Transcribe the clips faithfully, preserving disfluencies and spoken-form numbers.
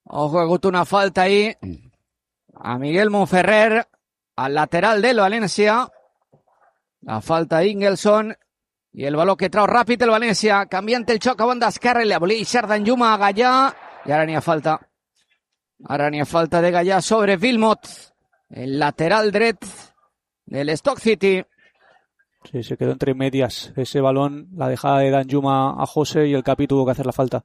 Ojo, ha hagut una falta ahí a Miguel Monferrer, al lateral del València. La falta d'Ingelson i el valor que trau ràpid el València, canviant el xoc a banda esquerra i la volia deixar Danjuma a Gallà, i ara n'hi ha falta. Ara n'hi ha falta de Gallà sobre Wilmot, el lateral dret del Stoke City. Sí, se quedó entre medias ese balón, la dejada de Danjuma a José y el Capi tuvo que hacer la falta.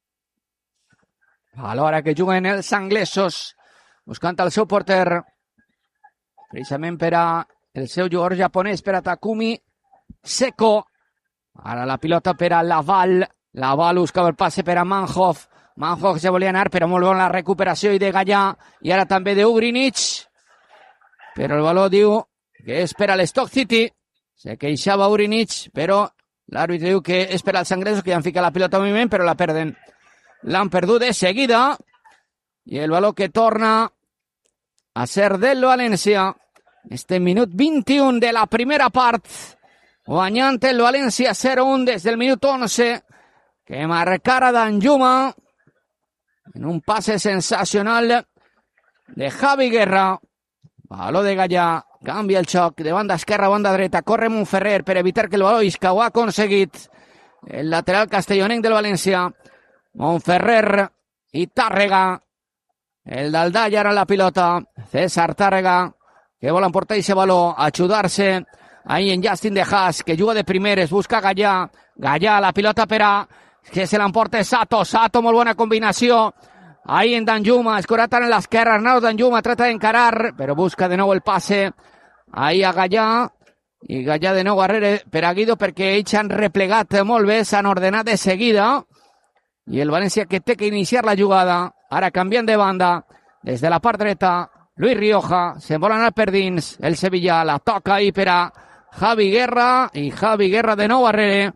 A l'hora que juguen els anglesos, buscant el seu porter, precisament per a el seu jugador japonès, per a Takumi Seko. Ara la pilota per a Laval. Laval buscava el passe per a Manhoff. Manhoff se volia anar, però molt bona la recuperació i de Gallà, i ara també de Ugrinic. Però el valor diu que és per a l'Stoke City. Se queixava Ugrinic, però l'àrbitre diu que és per als anglesos, que ja han ficat la pilota en moviment, però la perden. L'han perdut de seguida, i el valor que torna a ser del València. Este minut vint-i-un de la primera part, guanyant el València zero un des del minut onze, que marcara Danjuma en un passe sensacional de Javi Guerra. Valor de Gallà, canvia el xoc de banda esquerra a banda dreta, corre Monferrer per evitar que el valor isca, ho ha aconseguit el lateral castellonenc del València. Monferrer i Tàrrega, el d'Aldalla ara la pilota, César Tàrrega, que vol emportar ese valor, ajudar-se ahí en Justin de Haas, que juga de primeres, busca Gallà, Gallà, la pilota per a, que se l'emporta Sato, Sato, molt bona combinació, ahí en Danjuma, escorat en l'esquerra, Arnau Danjuma trata d'encarar, però busca de nou el passe, ahí a Gallà, i Gallà de nou darrere per a Guido, perquè ells han replegat molt bé, s'han ordenat de seguida, i el València que té que iniciar la jugada, ara canviant de banda, des de la part dreta, Luis Rioja, se'n vol anar per dins, el Sevilla la toca ahí per a Javi Guerra, i Javi Guerra de nou darrere,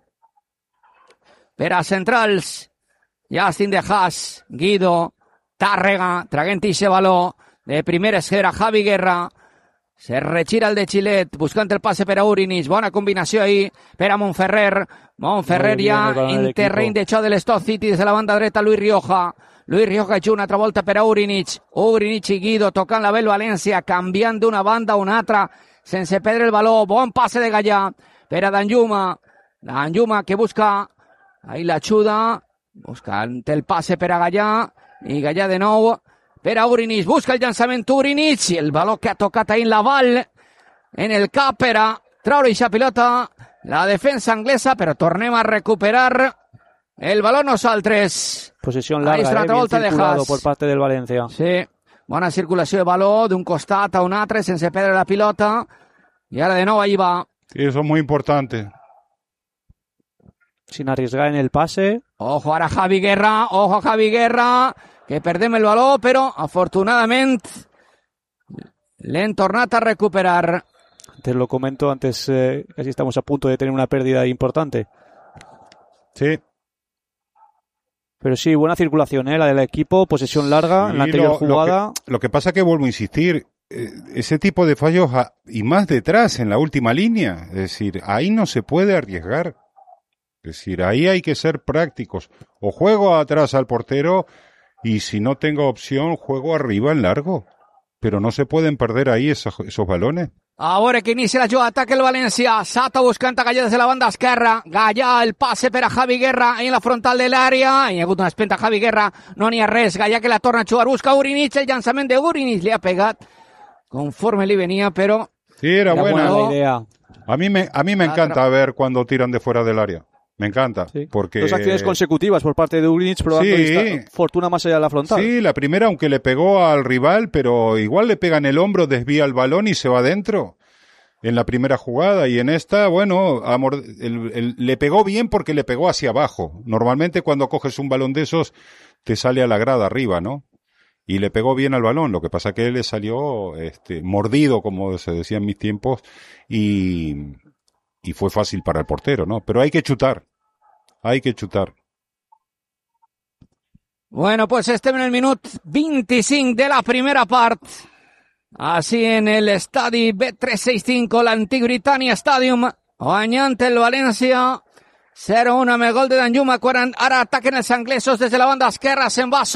per a centrals, Justin de Haas, Guido, Tàrrega, traguent ixe valor, de primera esquerra Javi Guerra, se retira el de Chilet, buscant el passe per a Ugrinic, bona combinació ahí, per a Monferrer, Monferrer ja en terreny de xoc de l'Stoke City, des de la banda dreta Luis Rioja, Luis Rioja juga una altra volta per a Ugrinic, Ugrinic i Guido tocant la Bel València, canviant d'una banda a una altra, sense perdre el valor, bon passe de Gallà, per a Danjuma, Danjuma que busca, ahí l'ajuda, buscant el passe per a Gallà, i Gallà de nou, per a Ugrinic, busca el llançament Ugrinic, i el valor que ha tocat ahí en Laval, en el cap per a traure aquesta pilota, la defensa anglesa, però tornem a recuperar el balón nosaltres. Posesión larga, eh, bien circulado por parte del Valencia. Sí, bona circulació de valor d'un costat a un altre sense perdre la pilota. Y ahora de nuevo ahí va. Sí, eso es muy importante. Sin arriesgar en el pase. Ojo ahora Javi Guerra, ojo Javi Guerra, que perdem el valor, però afortunadament l'hem tornat a recuperar. Te lo comento antes, eh, casi estamos a punto de tener una pérdida importante. Sí. Pero sí, buena circulación, ¿eh? La del equipo, posesión larga, sí, en la anterior lo, jugada. Lo que, lo que pasa que vuelvo a insistir, eh, ese tipo de fallos a, y más detrás, en la última línea, es decir, ahí no se puede arriesgar. Es decir, ahí hay que ser prácticos. O juego atrás al portero y si no tengo opción, juego arriba en largo. Pero no se pueden perder ahí esos, esos balones. Ahora que inicia la jugada, ataca el València. Sato buscant a Gallà des de la banda esquerra. Gallà, el passe per a Javi Guerra en la frontal de l'àrea. Hi ha hagut una espenta a Javi Guerra, no n'hi ha res. Gallà que la torna a jugar, busca Ugrinic, el llançament de Ugrinic li ha pegat conforme li venia, però... Sí, era, era buena la idea. A mí me, a mí me encanta ver cuando tiran de fuera del área. Me encanta, sí. Porque... Dos acciones consecutivas por parte de Ugrinic, probando sí. fortuna más allá de la frontal. Sí, la primera, aunque le pegó al rival, pero igual le pega en el hombro, desvía el balón y se va adentro. En la primera jugada, y en esta, bueno, amor, el, el, le pegó bien porque le pegó hacia abajo. Normalmente cuando coges un balón de esos, te sale a la grada arriba, ¿no? Y le pegó bien al balón, lo que pasa que él le salió este, mordido, como se decía en mis tiempos, y... y fue fácil para el portero, ¿no? Pero hay que chutar, hay que chutar. Bueno, pues estem en el minut vint-i-cinc de la primera part. Així en el estadi Bet tres seixanta cinc, l'antic Britannia Stadium, guanyant el València zero uno amb el gol de Danjuma, quan ara ataquen els anglesos des de la banda esquerra, se'n va